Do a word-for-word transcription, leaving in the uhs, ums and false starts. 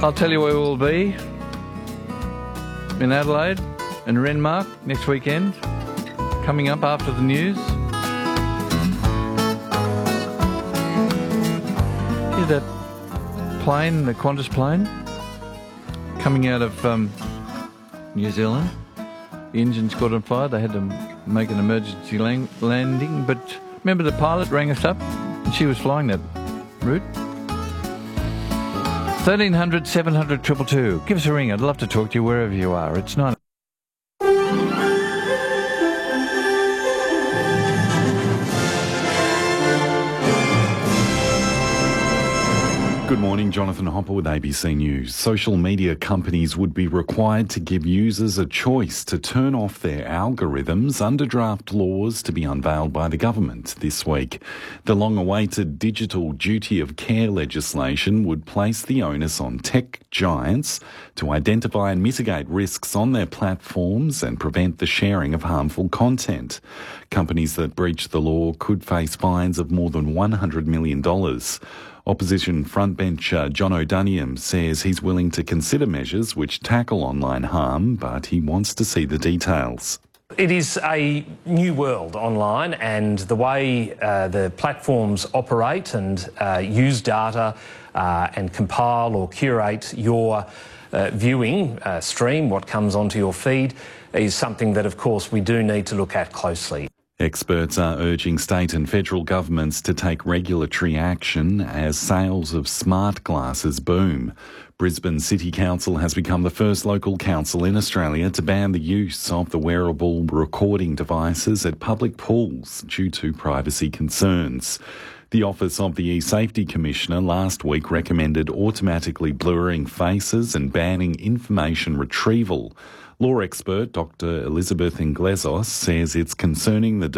I'll tell you where we'll be. In Adelaide and Renmark next weekend. Coming up after the news. Hear that plane, the Qantas plane, coming out of um, New Zealand. The engine's caught on fire. They had to make an emergency lang- landing. But remember, the pilot rang us up and she was flying that route. thirteen hundred, seven hundred, two two two. Give us a ring. I'd love to talk to you wherever you are. It's nine. Good morning, Jonathan Hopper with A B C News. Social media companies would be required to give users a choice to turn off their algorithms under draft laws to be unveiled by the government this week. The long-awaited digital duty of care legislation would place the onus on tech giants to identify and mitigate risks on their platforms and prevent the sharing of harmful content. Companies that breach the law could face fines of more than one hundred million dollars. Opposition frontbencher John O'Doniam says he's willing to consider measures which tackle online harm, but he wants to see the details. It is a new world online, and the way uh, the platforms operate and uh, use data uh, and compile or curate your uh, viewing uh, stream, what comes onto your feed, is something that, of course, we do need to look at closely. Experts are urging state and federal governments to take regulatory action as sales of smart glasses boom. Brisbane City Council has become the first local council in Australia to ban the use of the wearable recording devices at public pools due to privacy concerns. The Office of the E-Safety Commissioner last week recommended automatically blurring faces and banning information retrieval. Law expert Doctor Elizabeth Inglezos says it's concerning the